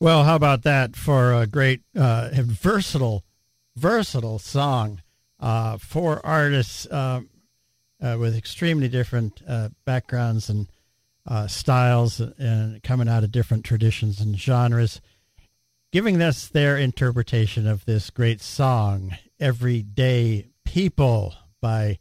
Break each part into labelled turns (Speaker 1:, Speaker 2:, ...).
Speaker 1: Well, how about that for a great versatile song? Four artists with extremely different backgrounds and styles and coming out of different traditions and genres, giving us their interpretation of this great song, Everyday People by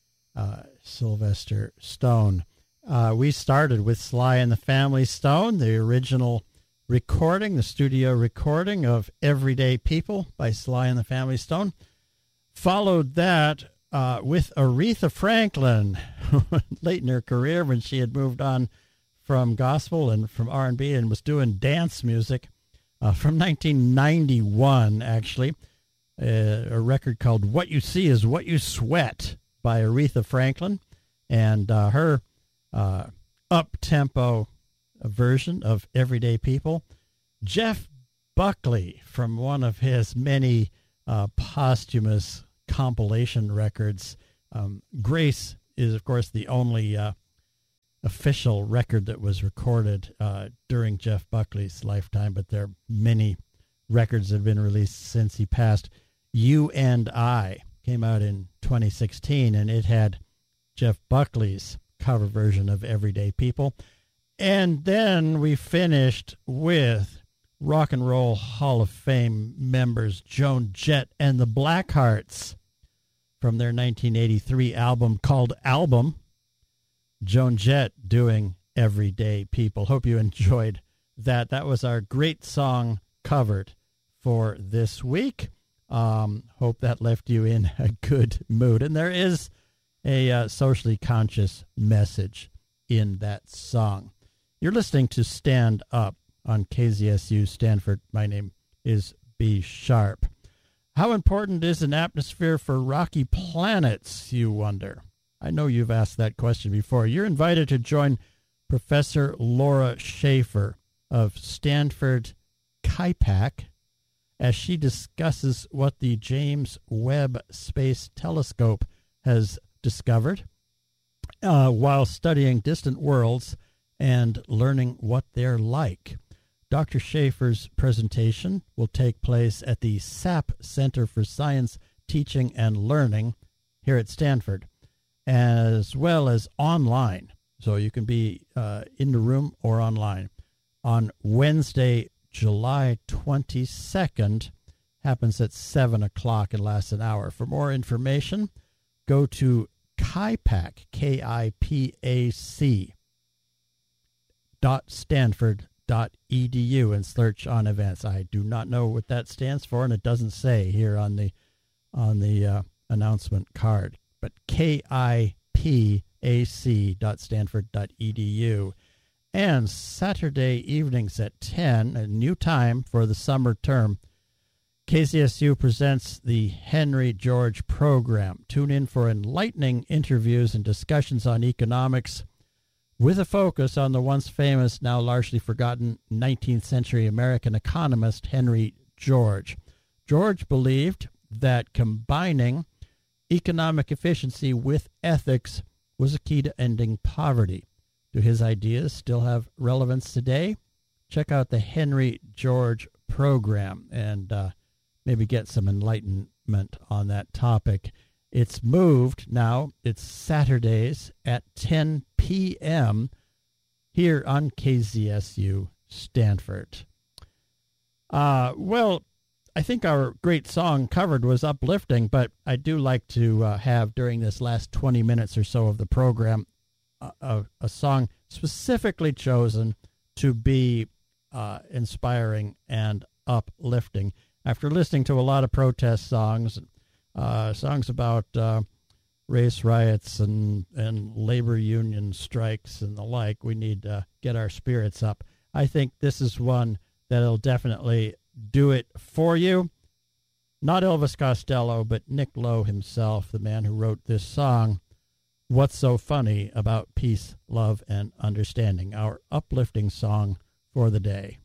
Speaker 1: Sylvester Stone. We started with Sly and the Family Stone, the original recording, the studio recording of Everyday People by Sly and the Family Stone. Followed that with Aretha Franklin, late in her career when she had moved on from gospel and from R&B and was doing dance music, from 1991, actually, a record called What You See Is What You Sweat by Aretha Franklin, and her up-tempo version of Everyday People. Jeff Buckley, from one of his many posthumous compilation records. Grace is, of course, the only official record that was recorded during Jeff Buckley's lifetime, but there are many records that have been released since he passed. You and I came out in 2016, and it had Jeff Buckley's cover version of Everyday People. And then we finished with Rock and Roll Hall of Fame members Joan Jett and the Blackhearts from their 1983 album called Album. Joan Jett doing Everyday People. Hope you enjoyed that. That was our great song covered for this week. Hope that left you in a good mood. And there is a socially conscious message in that song. You're listening to Stand Up on KZSU Stanford. My name is B. Sharp. How important is an atmosphere for rocky planets, you wonder? I know you've asked that question before. You're invited to join Professor Laura Schaefer of Stanford KIPAC as she discusses what the James Webb Space Telescope has discovered while studying distant worlds and learning what they're like. Dr. Schaefer's presentation will take place at the SAP Center for Science, Teaching, and Learning here at Stanford, as well as online. So you can be in the room or online. On Wednesday, July 22nd, happens at 7 o'clock and lasts an hour. For more information, go to KIPAC, KIPAC, .stanford.edu and search on events. I do not know what that stands for, and it doesn't say here on the announcement card. But KIPAC.stanford.edu. And Saturday evenings at 10, a new time for the summer term, KZSU presents the Henry George program. Tune in for enlightening interviews and discussions on economics with a focus on the once famous, now largely forgotten 19th century American economist Henry George. George believed that combining economic efficiency with ethics was a key to ending poverty. Do his ideas still have relevance today? Check out the Henry George program and maybe get some enlightenment on that topic. It's moved now. It's Saturdays at 10 p.m. here on KZSU Stanford. Well, I think our great song covered was uplifting, but I do like to have during this last 20 minutes or so of the program a song specifically chosen to be inspiring and uplifting. After listening to a lot of protest songs, songs about race riots and labor union strikes and the like, we need to get our spirits up. I think this is one that'll definitely do it for you. Not Elvis Costello, but Nick Lowe himself, the man who wrote this song, What's So Funny About Peace, Love, and Understanding, our uplifting song for the day.